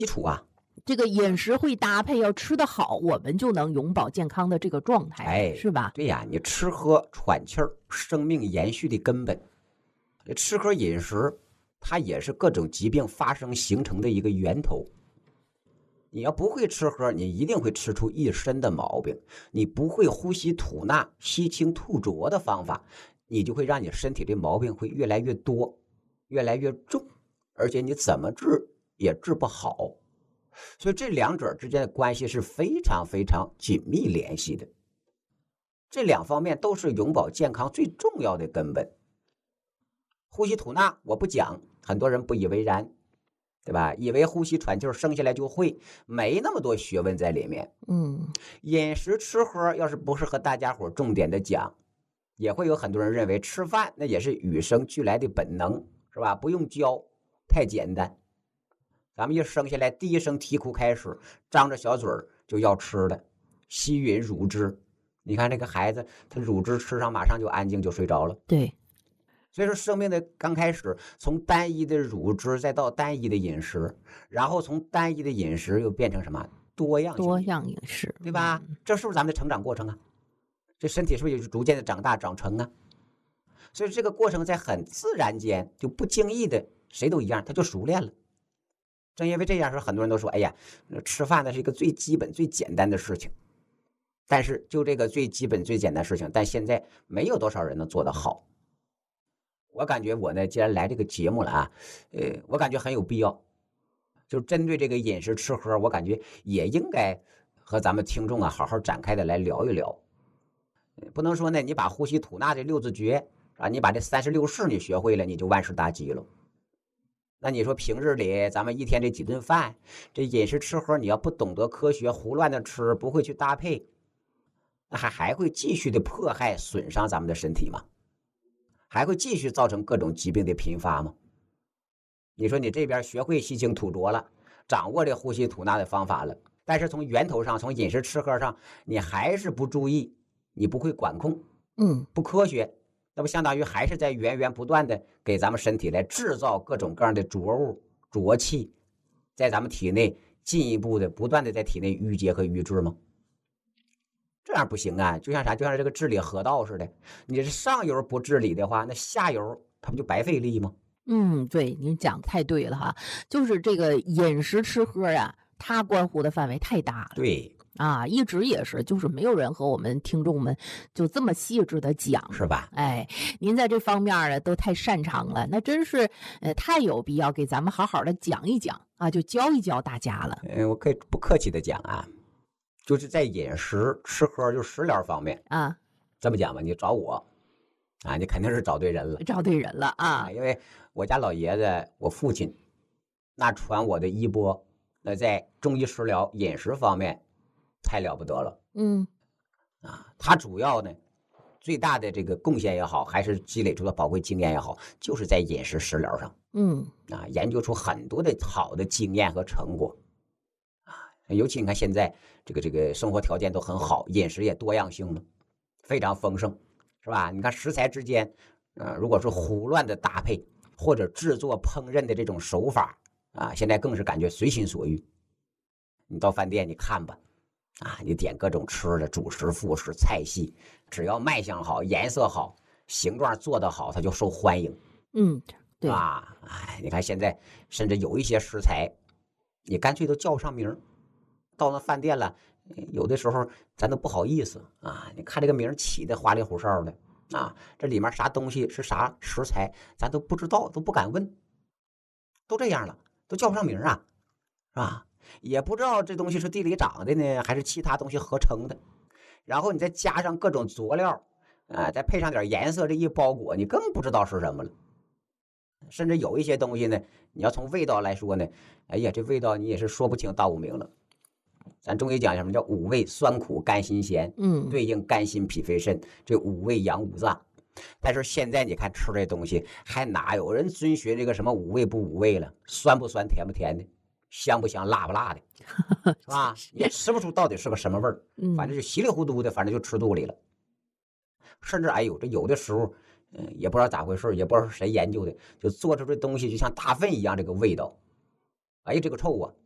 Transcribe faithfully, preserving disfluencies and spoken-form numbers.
基础啊。 这个饮食会搭配，要吃得好，我们就能永保健康的这个状态， 哎， 是吧？ 对呀，你吃喝喘气儿，生命延续的根本。吃喝饮食，它也是各种疾病发生形成的一个源头。你要不会吃喝，你一定会吃出一身的毛病。你不会呼吸吐纳、吸清吐浊的方法，你就会让你身体的毛病会越来越多，越来越重，而且你怎么治也治不好。所以这两者之间的关系是非常非常紧密联系的，这两方面都是永保健康最重要的根本。呼吸吐纳我不讲，很多人不以为然，对吧？以为呼吸喘气生下来就会，没那么多学问在里面。 嗯， 饮食吃喝要是不是和大家伙重点的讲，也会有很多人认为吃饭那也是与生俱来的本能，是吧？不用教，太简单。咱们一生下来第一声啼哭开始，张着小嘴儿就要吃了，吸吮乳汁。你看这个孩子，他乳汁吃上马上就安静，就睡着了。 对。 所以说生命的刚开始，从单一的乳汁再到单一的饮食，然后从单一的饮食又变成什么多样性多样饮食， 对吧？这是不是咱们的成长过程啊？这身体是不是也逐渐的长大长成啊？所以这个过程在很自然间就不经意的，谁都一样，他就熟练了。正因为这样，说很多人都说，哎呀，吃饭呢是一个最基本最简单的事情。但是就这个最基本最简单的事情，但现在没有多少人能做得好。我感觉我呢，既然来这个节目了啊，呃，我感觉很有必要，就是针对这个饮食吃喝，我感觉也应该和咱们听众啊好好展开的来聊一聊。不能说呢，你把呼吸吐纳这六字诀啊，你把这三十六式你学会了，你就万事大吉了。那你说平日里咱们一天这几顿饭，这饮食吃喝，你要不懂得科学，胡乱的吃，不会去搭配，那还还会继续的迫害损伤咱们的身体吗？还会继续造成各种疾病的频发吗？你说你这边学会吸清吐浊了，掌握这呼吸吐纳的方法了，但是从源头上，从饮食吃喝上，你还是不注意，你不会管控， 嗯， 不科学，那不相当于还是在源源不断的给咱们身体来制造各种各样的浊物、浊气，在咱们体内进一步的不断的在体内淤结和淤滞吗？这样不行啊，就像啥，就像这个治理河道似的，你是上游不治理的话，那下游它不就白费力吗？ 嗯，对，您讲太对了哈，就是这个饮食吃喝啊，它关乎的范围太大了。 对啊，一直也是，就是没有人和我们听众们就这么细致的讲， 是吧？ 哎，您在这方面呢都太擅长了，那真是呃太有必要给咱们好好的讲一讲啊，就教一教大家了。 嗯，我可以不客气的讲啊，就是在饮食吃喝就食疗方面啊， 这么讲吧，你找我啊，你肯定是找对人了， 找对人了啊， 因为我家老爷子，我父亲，那传我的衣钵，那在中医食疗饮食方面太了不得了。 嗯， 啊，他主要呢最大的这个贡献也好，还是积累出的宝贵经验也好，就是在饮食食疗上， 嗯， 啊，研究出很多的好的经验和成果。尤其你看现在这个这个生活条件都很好，饮食也多样性了，非常丰盛，是吧？你看食材之间，呃，如果是胡乱的搭配或者制作烹饪的这种手法啊，现在更是感觉随心所欲。你到饭店你看吧，啊，你点各种吃的，主食、副食、菜系，只要卖相好、颜色好、形状做得好，它就受欢迎。 嗯，对啊，哎，你看现在甚至有一些食材，你干脆都叫不上名儿。到那饭店了，有的时候咱都不好意思啊！你看这个名起的花里胡哨的啊，这里面啥东西是啥食材，咱都不知道，都不敢问，都这样了，都叫不上名啊，是吧？也不知道这东西是地里长的呢，还是其他东西合成的。然后你再加上各种佐料，啊，再配上点颜色，这一包裹，你更不知道是什么了。甚至有一些东西呢，你要从味道来说呢，哎呀，这味道你也是说不清道不明了。咱中医讲什么叫五味酸苦甘辛咸， 嗯， 对应肝心脾肺肾这五味阳五脏。但是现在你看吃这东西，还哪有人遵循这个什么五味不五味了？酸不酸，甜不甜的，香不香，辣不辣的，是吧？也吃不出到底是个什么味儿，反正就稀里糊涂的，反正就吃肚里了。甚至哎呦，这有的时候，嗯，也不知道咋回事，也不知道是谁研究的，就做出这东西就像大粪一样，这个味道，哎呀，这个臭啊！